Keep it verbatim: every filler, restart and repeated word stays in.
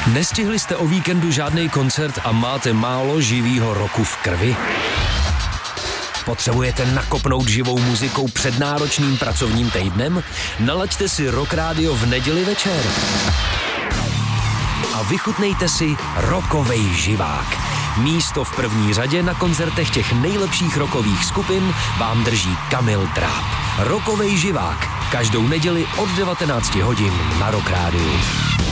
Nestihli jste o víkendu žádný koncert a máte málo živýho roku v krvi? Potřebujete nakopnout živou muzikou před náročným pracovním týdnem? Nalaďte si Rock Radio v neděli večer. A vychutnejte si rockovej živák. Místo v první řadě na koncertech těch nejlepších rockových skupin vám drží Kamil Tráb. Rockovej živák. Každou neděli od devatenácti hodin na Rock Radio.